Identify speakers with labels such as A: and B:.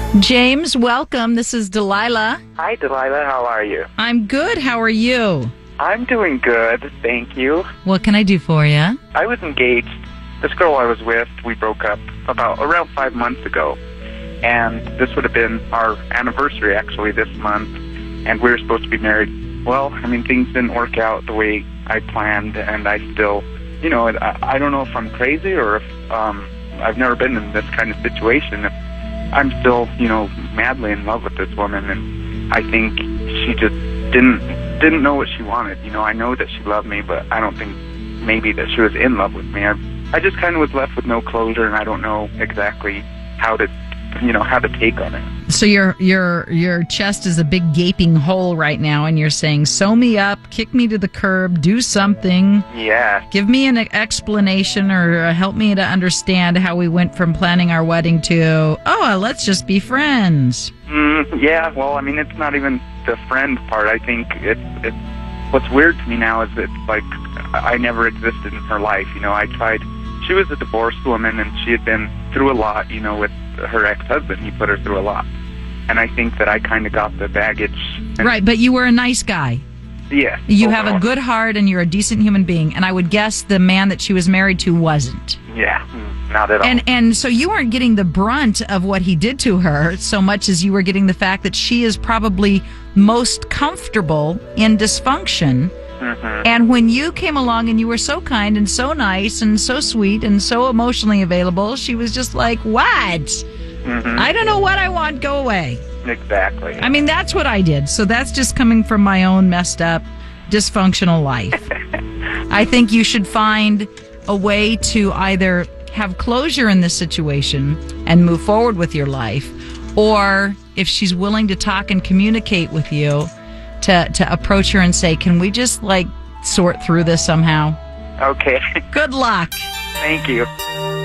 A: James, welcome. This is Delilah.
B: Hi, Delilah. How are you?
A: I'm good. How are you?
B: I'm doing good, thank you.
A: What can I do for you?
B: I was engaged. This girl I was with, we broke up around 5 months ago. And this would have been our anniversary, actually, this month. And we were supposed to be married. Well, I mean, things didn't work out the way I planned, and I still, I don't know if I'm crazy or if I've never been in this kind of situation. If I'm still, madly in love with this woman, and I think she just didn't know what she wanted. I know that she loved me, but I don't think maybe that she was in love with me. I just kind of was left with no closure, and I don't know exactly how to take on it.
A: So your chest is a big gaping hole right now, and you're saying, sew me up, kick me to the curb, do something.
B: Yeah.
A: Give me an explanation or help me to understand how we went from planning our wedding to, let's just be friends.
B: Yeah, well, I mean, it's not even the friend part. I think it's what's weird to me now is it's like I never existed in her life. I tried. She was a divorced woman, and she had been through a lot, with her ex-husband. He put her through a lot. And I think that I kind of got the baggage.
A: Right, but you were a nice guy.
B: Yeah.
A: You have a good heart, and you're a decent human being. And I would guess the man that she was married to wasn't.
B: Yeah, not at all.
A: And so you weren't getting the brunt of what he did to her so much as you were getting the fact that she is probably most comfortable in dysfunction.
B: Mm-hmm.
A: And when you came along and you were so kind and so nice and so sweet and so emotionally available, she was just like, what?
B: Mm-hmm.
A: I don't know what I want. Go away.
B: Exactly.
A: I mean, that's what I did. So that's just coming from my own messed up, dysfunctional life. I think you should find a way to either have closure in this situation and move forward with your life, or if she's willing to talk and communicate with you, to approach her and say, can we just sort through this somehow?
B: Okay.
A: Good luck.
B: Thank you.